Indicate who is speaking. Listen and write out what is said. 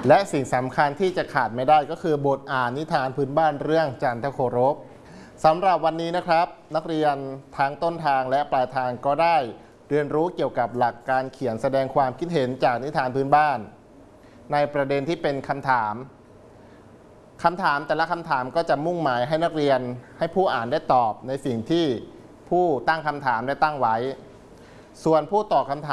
Speaker 1: และสิ่งสำคัญที่จะขาดไม่ได้ก็คือบทอ่านนิทานพื้นบ้านเรื่องจันทโครบสำหรับวันนี้นะครับนักเรียนทางต้นทางและปลายทางก็ได้เรียนรู้เกี่ยวกับหลักการเขียนแสดงความคิดเห็นจากนิทานพื้นบ้านในประเด็นที่เป็นคำถามแต่ละคำถามก็จะมุ่งหมายให้นักเรียนให้ผู้อ่านได้ตอบในสิ่งที่ผู้ตั้งคำถามได้ตั้งไว้ส่วนผู้ตอบคำถาม